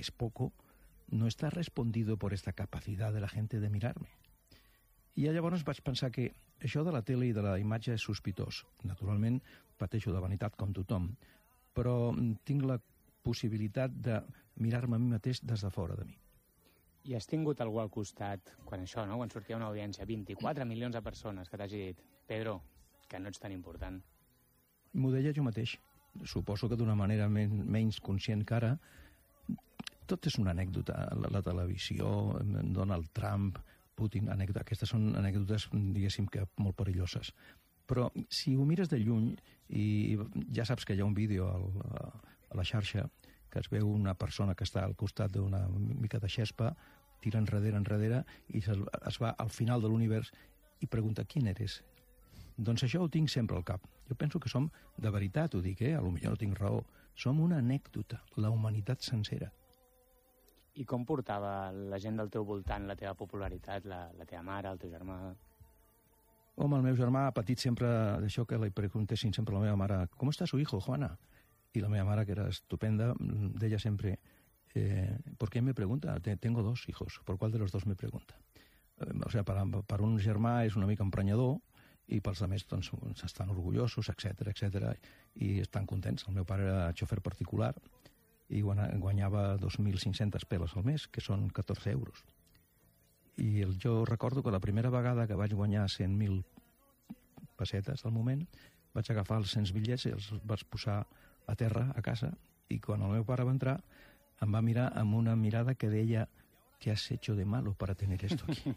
es poco, no está respondido por esta capacidad de la gente de mirarme. I llavors vaig pensar que això de la tele i de la imatge és sospitós. Naturalment, pateixo de vanitat com tothom, però tinc la possibilitat de mirar-me a mi mateix des de fora de mi. I has tingut algú al costat, quan això, no? Quan sortia una audiència, 24 milions de persones, que t'hagi dit, Pedro, que no ets tan important. M'ho deia jo mateix. Suposo que d'una manera menys conscient que ara. Tot és una anècdota. La televisió, Donald Trump, Putin, anècdota. Aquestes són anècdotes, diguéssim, que molt perilloses. Però si ho mires de lluny, i ja saps que hi ha un vídeo a la xarxa, que es veu una persona que està al costat d'una mica de xespa, tira enrere, i es va al final de l'univers i pregunta, ¿quién eres? Doncs això ho tinc sempre al cap. Jo penso que som, de veritat ho dic, a lo millor no tinc raó, som una anècdota, la humanitat sencera. I com portava la gent del teu voltant la teva popularitat, la teva mare, el teu germà? Home, el meu germà ha patit sempre d'això que li preguntessin sempre a la meva mare, ¿cómo está su hijo, Juana? I la meva mare, que era estupenda, deia sempre, ¿por qué me pregunta? Tengo 2 hijos, ¿por cuál de los 2 me pregunta? O sea, per un germà és una mica emprenyador, i pels altres doncs, estan orgullosos, etc, i estan contents. El meu pare era xofer particular i guanyava 2.500 peles al mes, que són 14 euros. I jo recordo que la primera vegada que vaig guanyar 100.000 pessetes al moment, vaig agafar els 100 bitllets i els vaig posar a terra, a casa, i quan el meu pare va entrar em va mirar amb una mirada que deia ¿qué has hecho de malo para tener esto aquí?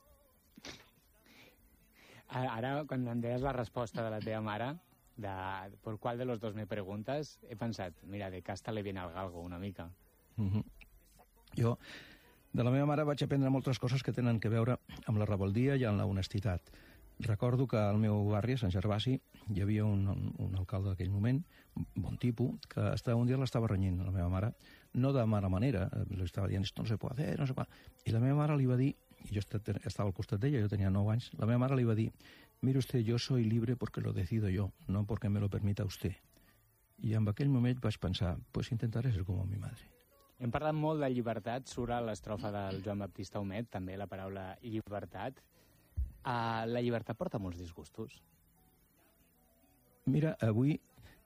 Ara, quan em deies la resposta de la teva mare, de por cuál de los 2 me preguntes, he pensat, mira, de casta le viene al galgo una mica. Jo, de la meva mare vaig aprendre moltes coses que tenen que veure amb la rebeldia i amb la honestitat. Recordo que al meu barri, a Sant Gervasi, hi havia un alcalde d'aquell moment, bon tipus, que un dia l'estava renyint a la meva mare, no de mala manera, li estava dient, esto no se puede hacer, no se puede... I la meva mare li va dir, i jo estava al costat d'ella, jo tenia 9 anys, la meva mare li va dir, mire usted, yo soy libre porque lo decido yo, no porque me lo permita usted. I en aquell moment vaig pensar, pues intentaré ser como mi madre. Hem parlat molt de llibertat, surt a l'estrofa del Joan Baptista Humet, també la paraula llibertat. La llibertat porta molts disgustos. Mira, avui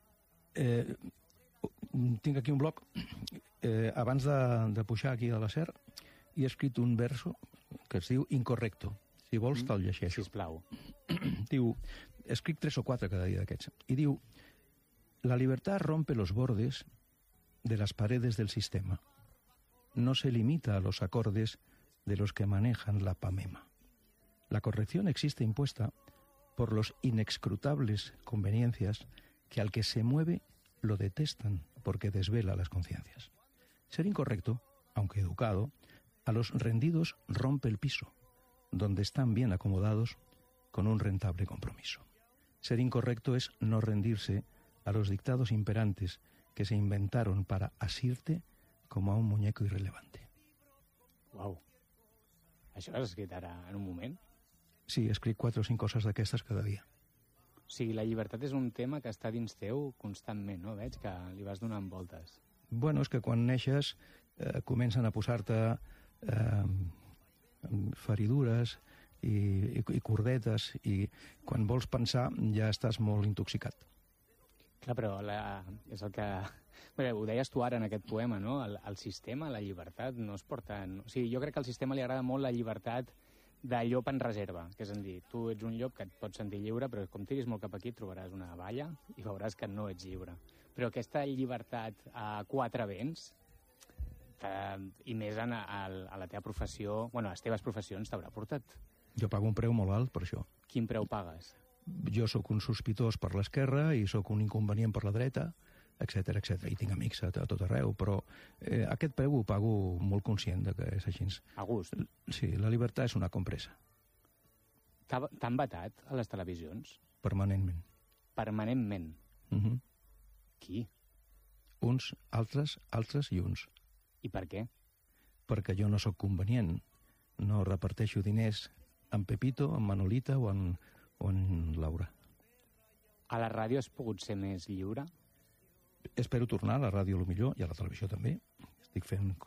tinc aquí un bloc, abans de pujar aquí a la SER, i he escrit un verso que es diu Incorrecto. Si vols, te'l llegeixo. Sisplau. Diu, escric 3 o 4 cada dia d'aquests. I diu, la libertad rompe los bordes de las paredes del sistema. No se limita a los acordes de los que manejan la PAMEMA. La corrección existe impuesta por los inexcrutables conveniencias que al que se mueve lo detestan porque desvela las conciencias. Ser incorrecto, aunque educado, a los rendidos rompe el piso, donde están bien acomodados con un rentable compromiso. Ser incorrecto es no rendirse a los dictados imperantes que se inventaron para asirte como a un muñeco irrelevante. Uau. Això has escrit ara en un moment? Sí, escric 4 o 5 coses d'aquestes cada dia. O sigui, la llibertat és un tema que està dins teu constantment, no? Veig que li vas donant voltes. Bueno, és que quan neixes comencen a posar-te feridures i cordetes, i quan vols pensar ja estàs molt intoxicat. Clar, però és el que... Bé, ho deies tu ara en aquest poema, no? El sistema, la llibertat, no es porten... O sigui, jo crec que al sistema li agrada molt la llibertat de llop en reserva, que és a dir, tu ets un llop que et pots sentir lliure, però com tiris molt cap aquí trobaràs una valla i veuràs que no ets lliure. Però aquesta llibertat a 4 vents, i més a la teva professió, bueno, a les teves professions t'haurà portat. Jo pago un preu molt alt per això. Quin preu pagues? Jo sóc un sospitós per l'esquerra i sóc un inconvenient per la dreta, etc etc. I tinc amics a tot arreu, però aquest preu ho pago molt conscient de que és així. A gust? Sí, la llibertat és una compressa. T'han vetat a les televisions? Permanentment. Permanentment? Qui? Uns, altres i uns. I per què? Perquè jo no sóc convenient. No reparteixo diners en Pepito, en Manolita o en Laura. A la ràdio has pogut ser més lliure? Espero tornar a la ràdio, millor, i a la televisió també. Estic fent